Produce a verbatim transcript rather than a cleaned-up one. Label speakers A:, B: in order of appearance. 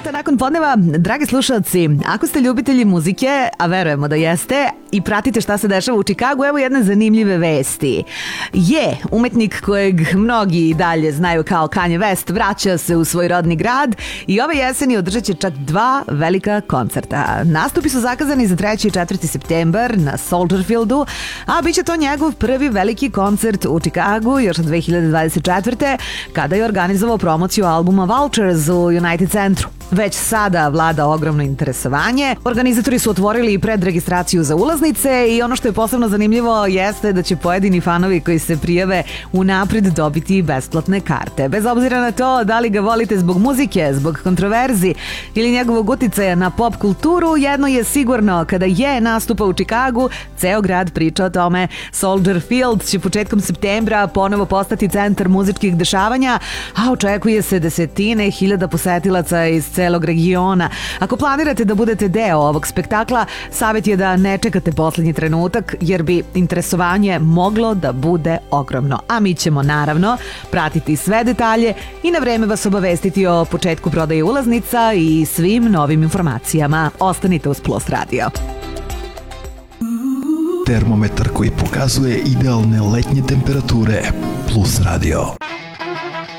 A: minuta nakon podneva, dragi slušalci, ako ste ljubitelji muzike, a verujemo da jeste, i pratite šta se dešava u Čikagu, evo jedne zanimljive vesti. Je, umetnik kojeg mnogi i dalje znaju kao Kanye West, vraća se u svoj rodni grad i ove jeseni održat će čak dva velika koncerta. Nastupi su zakazani za treći i četvrti septembar na Soldier Fieldu, a bit će to njegov prvi veliki koncert u Čikagu još od dve hiljade dvadeset četvrte. kada je organizovao promociju albuma Vultures u United Centru. Već sada vlada ogromno interesovanje. Organizatori su otvorili i predregistraciju za ulaznice i ono što je posebno zanimljivo jeste da će pojedini fanovi koji se prijave unapred dobiti besplatne karte. Bez obzira na to da li ga volite zbog muzike, zbog kontroverzi ili njegovog uticaja na pop kulturu, jedno je sigurno, kada je nastupa u Čikagu, ceo grad priča o tome. Soldier Field će početkom septembra ponovo postati centar muzičkih dešavanja, a očekuje se desetine hiljada posetilaca iz celog regiona. Ako planirate da budete deo ovog spektakla, savjet je da ne čekate poslednji trenutak, jer bi interesovanje moglo da bude ogromno. A mi ćemo naravno pratiti sve detalje i na vreme vas obavestiti o početku prodaje ulaznica i svim novim informacijama. Ostanite uz Plus Radio.
B: Termometar koji pokazuje idealne letnje temperature. Plus Radio.